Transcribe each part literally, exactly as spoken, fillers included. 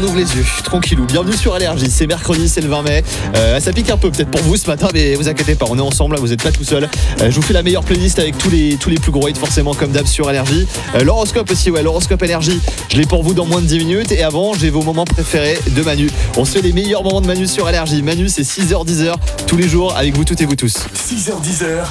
ouvre les yeux, tranquillou. Bienvenue sur Énergie, c'est mercredi, c'est le vingt mai. Euh, ça pique un peu peut-être pour vous ce matin, mais vous inquiétez pas, on est ensemble, là, vous n'êtes pas tout seul. Euh, je vous fais la meilleure playlist avec tous les, tous les plus gros hits forcément comme d'hab sur Énergie. Euh, l'horoscope aussi, ouais, l'horoscope Énergie, je l'ai pour vous dans moins de dix minutes. Et avant, j'ai vos moments préférés de Manu. On se fait les meilleurs moments de Manu sur Énergie. Manu, c'est six heures dix heures tous les jours avec vous toutes et vous tous. six heures dix heures.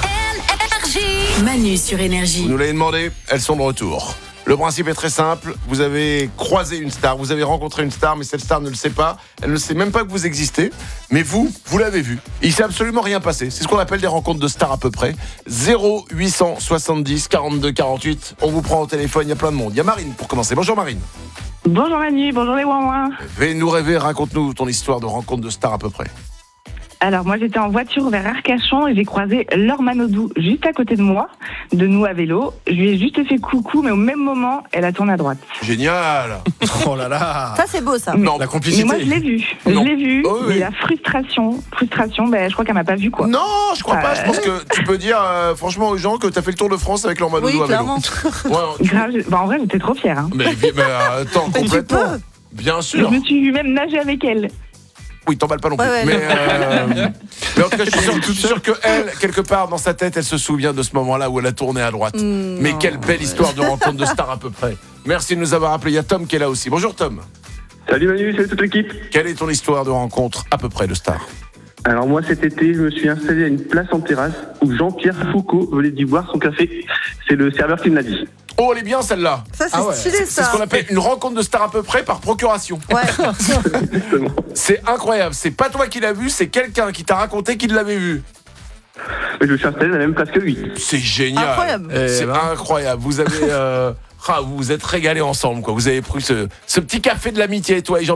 Manu sur Énergie. Vous nous l'avez demandé, elles sont de retour. Le principe est très simple, vous avez croisé une star, vous avez rencontré une star, mais cette star ne le sait pas, elle ne sait même pas que vous existez, mais vous, vous l'avez vue. Il ne s'est absolument rien passé, c'est ce qu'on appelle des rencontres de stars à peu près. zéro huit cent soixante-dix quarante-deux quarante-huit, on vous prend au téléphone, il y a plein de monde. Il y a Marine pour commencer, bonjour Marine. Bonjour Manu, bonjour les ouin-ouin. Fais-nous rêver, raconte-nous ton histoire de rencontre de star à peu près. Alors moi j'étais en voiture vers Arcachon et j'ai croisé Laure Manodou juste à côté de moi, de nous à vélo. Je lui ai juste fait coucou, mais au même moment, elle a tourné à droite. Génial. Oh là là. Ça, c'est beau, ça. Non, La Mais complicité. moi je l'ai vue, je Non. l'ai vue, Oh, oui. mais la frustration, frustration, ben, je crois qu'elle m'a pas vue quoi. Non, je crois Euh. pas, je pense que tu peux dire euh, franchement aux gens que tu as fait le tour de France avec leur Manodou Oui, à vélo. clairement. Ouais, tu- Grave, je- bah, en vrai j'étais trop fière. Hein. mais, mais, euh, attends, Mais tu complètement. peux. Bien Je sûr. me suis même nager avec elle. Oui, t'emballes pas non plus. Ouais, ouais, mais, non. euh, mais en tout cas, je suis sûr, je suis sûr que elle, quelque part dans sa tête, elle se souvient de ce moment-là où elle a tourné à droite. Mm, mais non. quelle belle histoire de rencontre de star à peu près. Merci de nous avoir appelé. Il y a Tom qui est là aussi. Bonjour Tom. Salut Manu, salut toute l'équipe. Quelle est ton histoire de rencontre à peu près de star? Alors moi cet été, je me suis installé à une place en terrasse où Jean-Pierre Foucault venait d'y boire son café. C'est le serveur qui me l'a dit. Oh, elle est bien celle-là. Ça, c'est Ah ouais. stylé, C'est ça. ce qu'on appelle une rencontre de star à peu près par procuration. Ouais. Exactement. C'est incroyable. C'est pas toi qui l'as vu, c'est quelqu'un qui t'a raconté qu'il l'avait vu. Mais je me suis installé à la même place que lui. C'est génial. Incroyable. C'est Eh ben. incroyable. Vous avez, euh, ah, vous vous êtes régalés ensemble, quoi. Vous avez pris ce, ce petit café de l'amitié, toi et Jean.